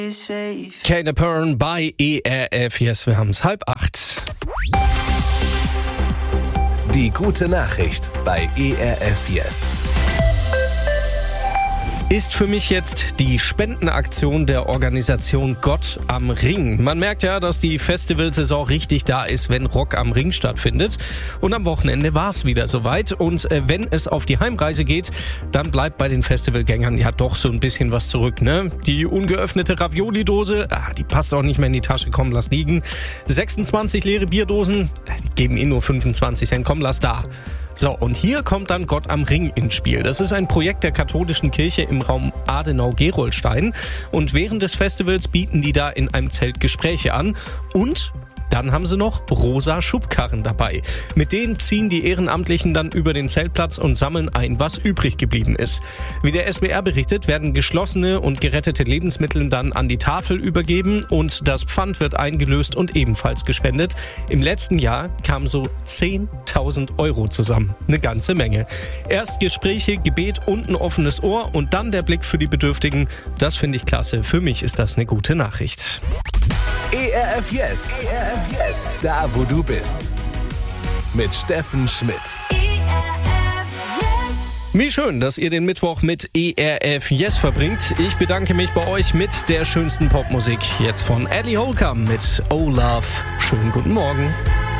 Kate Pern bei ERF. Yes, wir haben es 7:30. Die gute Nachricht bei ERF Yes. Ist für mich jetzt die Spendenaktion der Organisation Gott am Ring. Man merkt ja, dass die Festivalsaison richtig da ist, wenn Rock am Ring stattfindet. Und am Wochenende war es wieder soweit. Und wenn es auf die Heimreise geht, dann bleibt bei den Festivalgängern ja doch so ein bisschen was zurück, ne? Die ungeöffnete Ravioli-Dose, die passt auch nicht mehr in die Tasche, komm, lass liegen. 26 leere Bierdosen, die geben nur 25 Cent, komm, lass da. So, und hier kommt dann Gott am Ring ins Spiel. Das ist ein Projekt der katholischen Kirche im Raum Adenau-Gerolstein. Und während des Festivals bieten die da in einem Zelt Gespräche an. Und dann haben sie noch rosa Schubkarren dabei. Mit denen ziehen die Ehrenamtlichen dann über den Zeltplatz und sammeln ein, was übrig geblieben ist. Wie der SWR berichtet, werden geschlossene und gerettete Lebensmittel dann an die Tafel übergeben und das Pfand wird eingelöst und ebenfalls gespendet. Im letzten Jahr kamen so 10.000 Euro zusammen. Eine ganze Menge. Erst Gespräche, Gebet und ein offenes Ohr und dann der Blick für die Bedürftigen. Das finde ich klasse. Für mich ist das eine gute Nachricht. ERF Yes. ERF Yes. Da, wo du bist. Mit Steffen Schmidt. Wie schön, dass ihr den Mittwoch mit ERF Yes verbringt. Ich bedanke mich bei euch mit der schönsten Popmusik. Jetzt von Ellie Holcomb mit Oh Love. Schönen guten Morgen.